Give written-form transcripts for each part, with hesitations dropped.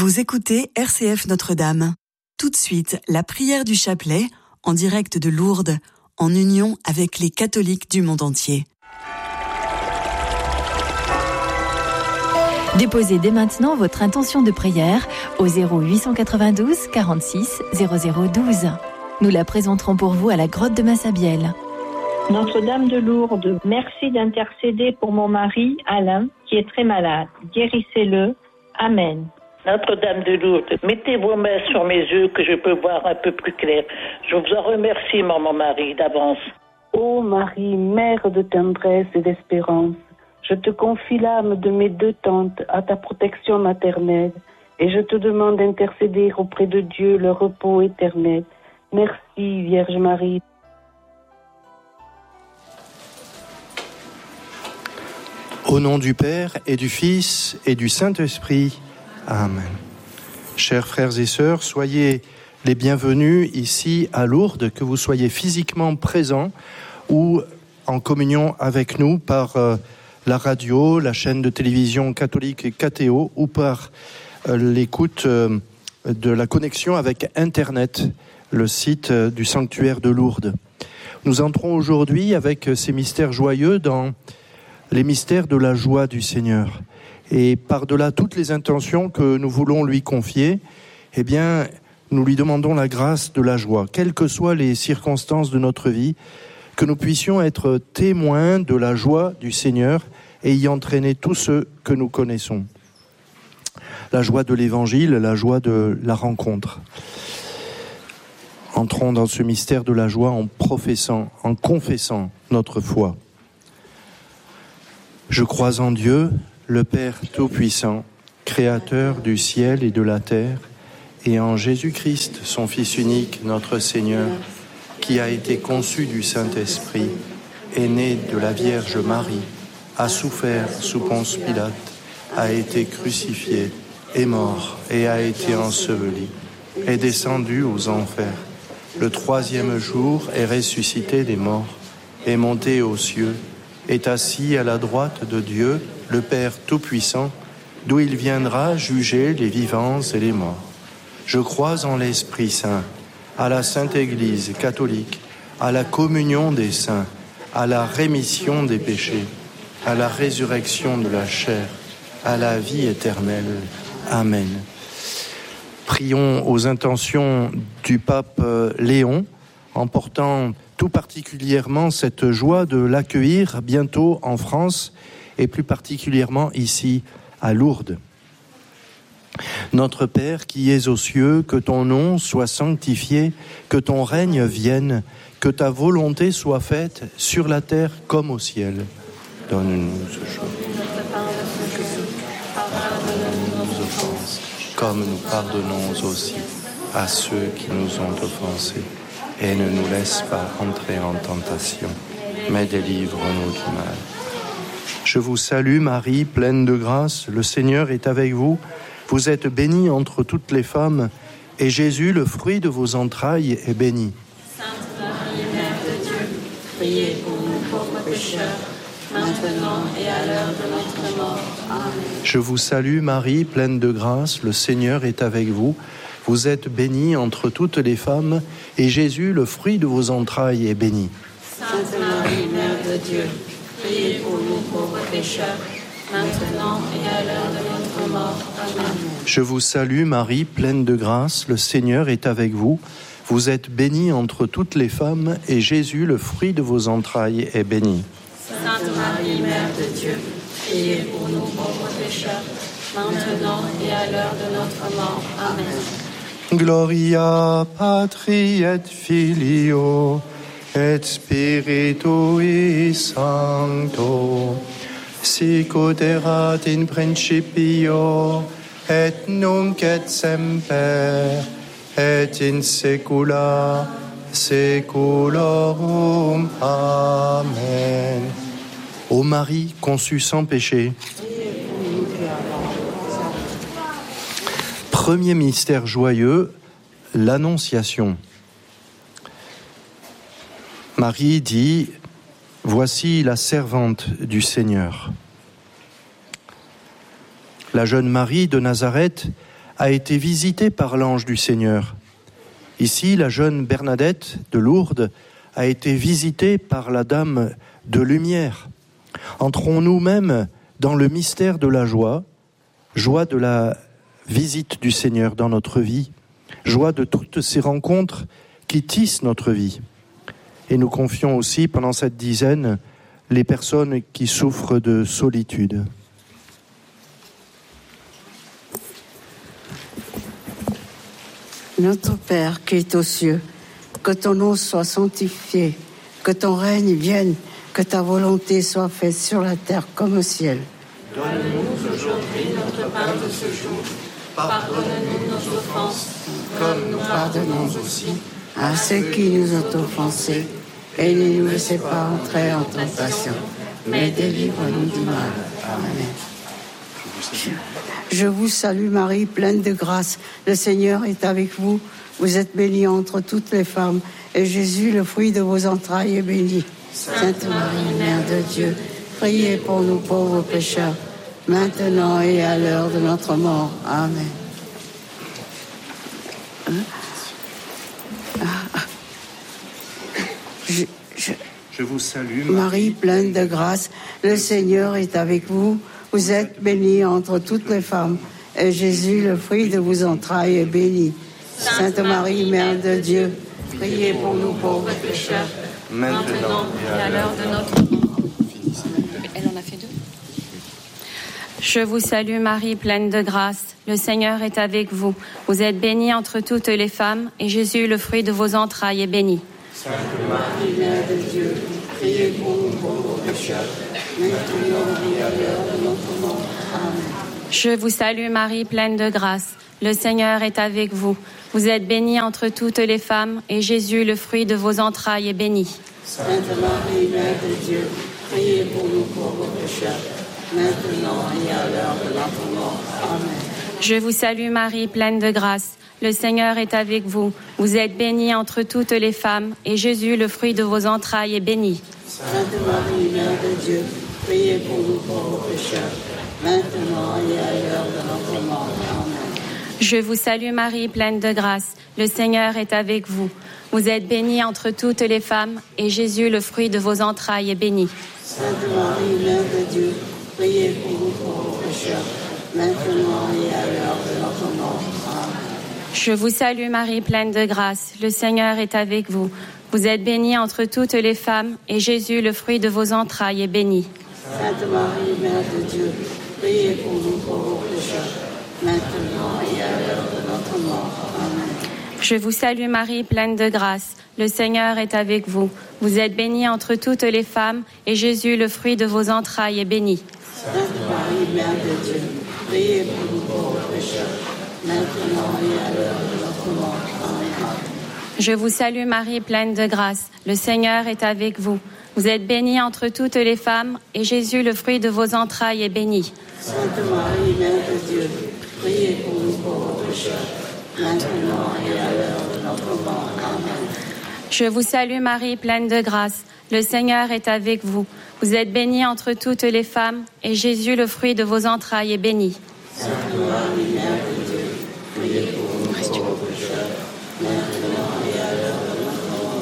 Vous écoutez RCF Notre-Dame. Tout de suite, la prière du chapelet, en direct de Lourdes, en union avec les catholiques du monde entier. Déposez dès maintenant votre intention de prière au 0892 46 0012. Nous la présenterons pour vous à la grotte de Massabielle. Notre-Dame de Lourdes, merci d'intercéder pour mon mari, Alain, qui est très malade. Guérissez-le. Amen. Notre-Dame de Lourdes, mettez vos mains sur mes yeux que je peux voir un peu plus clair. Je vous en remercie, mon mari, d'avance. Ô Marie, mère de tendresse et d'espérance, je te confie l'âme de mes deux tantes à ta protection maternelle et je te demande d'intercéder auprès de Dieu le repos éternel. Merci, Vierge Marie. Au nom du Père et du Fils et du Saint-Esprit. Amen. Chers frères et sœurs, soyez les bienvenus ici à Lourdes, que vous soyez physiquement présents ou en communion avec nous par la radio, la chaîne de télévision catholique KTO ou par l'écoute de la connexion avec Internet, le site du sanctuaire de Lourdes. Nous entrons aujourd'hui avec ces mystères joyeux dans les mystères de la joie du Seigneur. Et par-delà toutes les intentions que nous voulons lui confier, eh bien, nous lui demandons la grâce de la joie, quelles que soient les circonstances de notre vie, que nous puissions être témoins de la joie du Seigneur et y entraîner tous ceux que nous connaissons. La joie de l'Évangile, la joie de la rencontre. Entrons dans ce mystère de la joie en professant, en confessant notre foi. Je crois en Dieu, le Père Tout-Puissant, Créateur du ciel et de la terre, et en Jésus-Christ, son Fils unique, notre Seigneur, qui a été conçu du Saint-Esprit, est né de la Vierge Marie, a souffert sous Ponce Pilate, a été crucifié, est mort et a été enseveli, est descendu aux enfers. Le troisième jour est ressuscité des morts, est monté aux cieux, est assis à la droite de Dieu, le Père Tout-Puissant, d'où il viendra juger les vivants et les morts. Je crois en l'Esprit Saint, à la Sainte Église catholique, à la communion des saints, à la rémission des péchés, à la résurrection de la chair, à la vie éternelle. Amen. Prions aux intentions du pape Léon, en portant tout particulièrement cette joie de l'accueillir bientôt en France et plus particulièrement ici à Lourdes. Notre Père qui es aux cieux, que ton nom soit sanctifié, que ton règne vienne, que ta volonté soit faite sur la terre comme au ciel. Donne-nous ce jour notre pain de ce jour. Pardonne-nous nos offenses, comme nous pardonnons aussi à ceux qui nous ont offensés. Et ne nous laisse pas entrer en tentation, mais délivre-nous du mal. Je vous salue Marie, pleine de grâce, le Seigneur est avec vous. Vous êtes bénie entre toutes les femmes, et Jésus, le fruit de vos entrailles, est béni. Sainte Marie, Mère de Dieu, priez pour nous pauvres pécheurs, maintenant et à l'heure de notre mort. Amen. Je vous salue Marie, pleine de grâce, le Seigneur est avec vous. Vous êtes bénie entre toutes les femmes, et Jésus, le fruit de vos entrailles, est béni. Sainte Marie, Mère de Dieu, priez pour nous pauvres pécheurs, maintenant et à l'heure de notre mort. Amen. Je vous salue Marie, pleine de grâce, le Seigneur est avec vous. Vous êtes bénie entre toutes les femmes, et Jésus, le fruit de vos entrailles, est béni. Sainte Marie, Mère de Dieu, priez pour nous pauvres pécheurs, maintenant et à l'heure de notre mort. Amen. Gloria Patri et Filio et Spiritui Sancto, sic ut erat in principio et nunc et semper et in saecula saeculorum. Amen. Ô Marie conçue sans péché, premier mystère joyeux, l'Annonciation. Marie dit « Voici la servante du Seigneur ». La jeune Marie de Nazareth a été visitée par l'ange du Seigneur. Ici, la jeune Bernadette de Lourdes a été visitée par la Dame de Lumière. Entrons-nous même dans le mystère de la joie de la visite du Seigneur dans notre vie, joie de toutes ces rencontres qui tissent notre vie. Et nous confions aussi pendant cette dizaine les personnes qui souffrent de solitude. Notre Père qui es aux cieux, que ton nom soit sanctifié, que ton règne vienne, que ta volonté soit faite sur la terre comme au ciel. Donne-nous aujourd'hui notre pain de ce jour. Pardonne-nous nos offenses, comme nous pardonnons aussi à ceux qui nous ont offensés, et ne nous laissez pas entrer en tentation, mais délivre-nous du mal. Amen. Je vous salue Marie, pleine de grâce. Le Seigneur est avec vous. Vous êtes bénie entre toutes les femmes, et Jésus, le fruit de vos entrailles, est béni. Sainte Marie, Mère de Dieu, priez pour nous pauvres pécheurs, maintenant et à l'heure de notre mort. Amen. Je vous salue, Marie, pleine de grâce, le Seigneur est avec vous. Vous êtes bénie entre toutes les femmes, et Jésus, le fruit de vos entrailles, est béni. Sainte Marie, Mère de Dieu, priez pour nous pauvres pécheurs, maintenant et à l'heure de notre mort. Elle en a fait deux. Je vous salue Marie, pleine de grâce. Le Seigneur est avec vous. Vous êtes bénie entre toutes les femmes, et Jésus, le fruit de vos entrailles, est béni. Sainte Marie, Mère de Dieu, priez pour nous pauvres pécheurs, maintenant et à l'heure de notre mort. Amen. Je vous salue Marie, pleine de grâce. Le Seigneur est avec vous. Vous êtes bénie entre toutes les femmes, et Jésus, le fruit de vos entrailles, est béni. Sainte Marie, Mère de Dieu, priez pour nous pauvres pécheurs, maintenant et à l'heure de notre mort. Amen. Je vous salue Marie, pleine de grâce. Le Seigneur est avec vous. Vous êtes bénie entre toutes les femmes, et Jésus, le fruit de vos entrailles, est béni. Sainte Marie, Mère de Dieu, priez pour nous pauvres pécheurs, maintenant et à l'heure de notre mort. Amen. Je vous salue Marie, pleine de grâce. Le Seigneur est avec vous. Vous êtes bénie entre toutes les femmes, et Jésus, le fruit de vos entrailles, est béni. Sainte Marie, Mère de Dieu, priez pour nous pauvres pécheurs, maintenant et à l'heure de notre mort. Amen. Je vous salue Marie, pleine de grâce. Le Seigneur est avec vous. Vous êtes bénie entre toutes les femmes, et Jésus, le fruit de vos entrailles, est béni. Sainte Marie, Mère de Dieu, priez pour nous pauvres pécheurs, maintenant et à l'heure de notre mort. Amen. Je vous salue Marie, pleine de grâce. Le Seigneur est avec vous. Vous êtes bénie entre toutes les femmes, et Jésus, le fruit de vos entrailles, est béni. Sainte Marie, Mère de Dieu, priez pour nous pauvres pécheurs, maintenant et à l'heure de notre mort. Amen. Je vous salue Marie, pleine de grâce. Le Seigneur est avec vous. Vous êtes bénie entre toutes les femmes, et Jésus, le fruit de vos entrailles, est béni. Sainte Marie, Mère de Dieu, priez pour nous pauvres pécheurs, maintenant et à l'heure de notre mort. Amen. Je vous salue Marie, pleine de grâce. Le Seigneur est avec vous. Vous êtes bénie entre toutes les femmes, et Jésus, le fruit de vos entrailles, est béni. Sainte Marie, Mère de Dieu, priez pour nous pauvres pécheurs, maintenant et à l'heure de notre mort.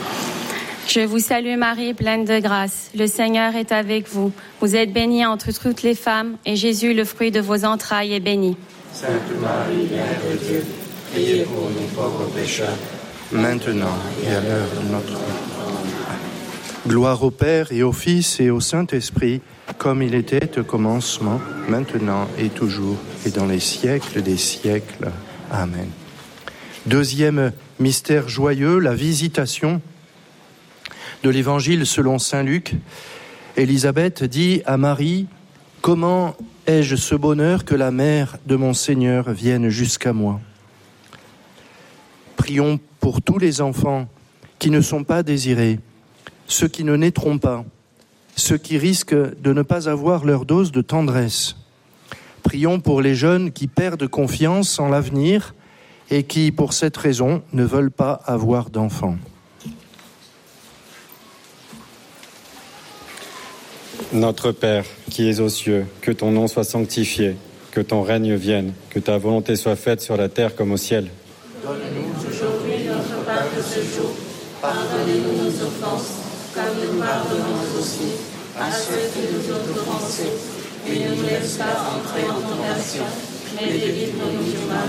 Amen. Je vous salue Marie, pleine de grâce. Le Seigneur est avec vous. Vous êtes bénie entre toutes les femmes, et Jésus, le fruit de vos entrailles, est béni. Sainte Marie, Mère de Dieu, priez pour nous pauvres pécheurs, maintenant et à l'heure de notre mort. Gloire au Père et au Fils et au Saint-Esprit, comme il était au commencement, maintenant et toujours, et dans les siècles des siècles. Amen. Deuxième mystère joyeux, la visitation de l'Évangile selon saint Luc. Élisabeth dit à Marie: « Comment ai-je ce bonheur que la mère de mon Seigneur vienne jusqu'à moi ?» Prions pour tous les enfants qui ne sont pas désirés, ceux qui ne naîtront pas, ceux qui risquent de ne pas avoir leur dose de tendresse. Prions pour les jeunes qui perdent confiance en l'avenir et qui, pour cette raison, ne veulent pas avoir d'enfants. Notre Père, qui es aux cieux, que ton nom soit sanctifié, que ton règne vienne, que ta volonté soit faite sur la terre comme au ciel. Donne-nous aujourd'hui notre pain de ce jour. Pardonnez-nous nos offenses, comme nous pardonnons aussi à ceux qui nous ont offensés. Et ne nous laisse pas entrer en tentation, mais délivre-nous du mal.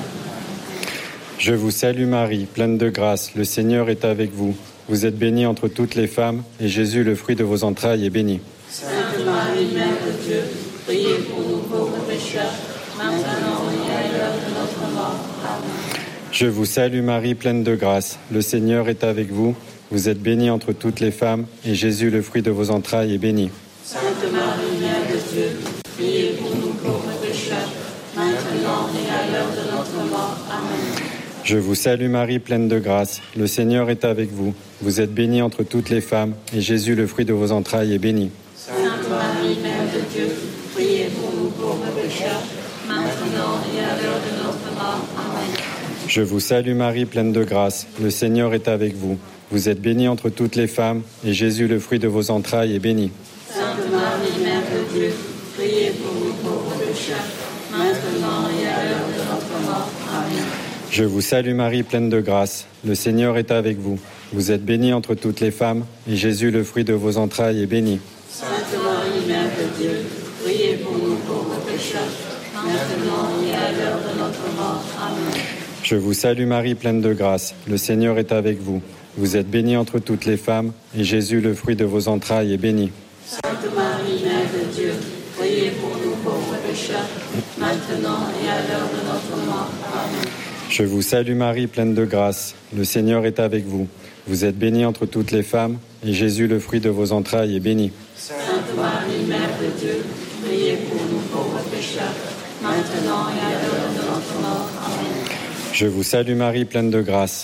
Je vous salue Marie, pleine de grâce, le Seigneur est avec vous. Vous êtes bénie entre toutes les femmes, et Jésus, le fruit de vos entrailles, est béni. Sainte Marie, Mère de Dieu, priez pour nous pauvres pécheurs, maintenant et à l'heure de notre mort. Amen. Je vous salue Marie, pleine de grâce, le Seigneur est avec vous. Vous êtes bénie entre toutes les femmes, et Jésus, le fruit de vos entrailles, est béni. Sainte Marie, Mère de Dieu, priez pour nous pauvres pécheurs, maintenant et à l'heure de notre mort. Amen. Je vous salue Marie, pleine de grâce, le Seigneur est avec vous. Vous êtes bénie entre toutes les femmes, et Jésus, le fruit de vos entrailles, est béni. Sainte Marie, Mère de Dieu, priez pour nous pauvres pécheurs, maintenant et à l'heure de notre mort. Amen. Je vous salue Marie, pleine de grâce, le Seigneur est avec vous. Vous êtes bénie entre toutes les femmes, et Jésus, le fruit de vos entrailles, est béni. Sainte Marie, Mère de Dieu, priez pour nous pauvres pécheurs, maintenant et à l'heure de notre mort. Amen. Je vous salue Marie, pleine de grâce, le Seigneur est avec vous. Vous êtes bénie entre toutes les femmes, et Jésus, le fruit de vos entrailles, est béni. Sainte Marie, Mère de Dieu, priez pour nous pauvres pécheurs, maintenant et à l'heure de notre mort. Amen. Je vous salue Marie, pleine de grâce, le Seigneur est avec vous. Vous êtes bénie entre toutes les femmes, et Jésus, le fruit de vos entrailles, est béni. Sainte Marie, Mère de Dieu, priez pour nous pauvres pécheurs, maintenant et à l'heure de notre mort. Amen. Je vous salue Marie, pleine de grâce, le Seigneur est avec vous. Vous êtes bénie entre toutes les femmes, et Jésus, le fruit de vos entrailles, est béni. Sainte Marie, Mère de Dieu, priez pour nous pauvres pécheurs, maintenant et à l'heure de notre mort. Amen. Je vous salue Marie, pleine de grâce,